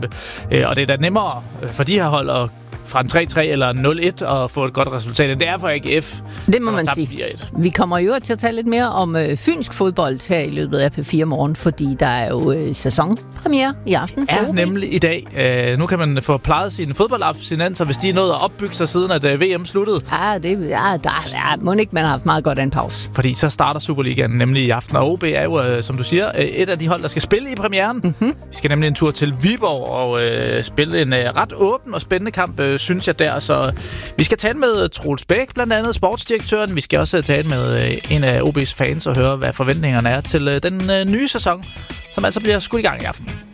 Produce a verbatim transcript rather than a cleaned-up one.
kampe. Øh, og det er da nemmere for de her hold at fra en tre tre eller en nul et og få et godt resultat. Det er for A G F. Det må man sige. Vi kommer jo til at tale lidt mere om øh, fynsk fodbold her i løbet af P fire morgen, fordi der er jo øh, sæsonpremiere i aften. Ja, nemlig i dag. Øh, nu kan man få plejet sine fodboldabstinenser, hvis de er nået at opbygge sig siden, at øh, V M sluttede. Ja, det, ja, der, ja, må ikke man har haft meget godt af en pause. Fordi så starter Superligaen nemlig i aften, og O B er jo, øh, som du siger, øh, et af de hold, der skal spille i premieren. Mm-hmm. Vi skal nemlig en tur til Viborg og øh, spille en øh, ret åben og spændende kamp, øh, synes jeg der. Så vi skal tale med Troels Bæk, blandt andet sportsdirektøren. Vi skal også tale med øh, en af O B's fans og høre, hvad forventningerne er til øh, den øh, nye sæson, som altså bliver skudt i gang i aften.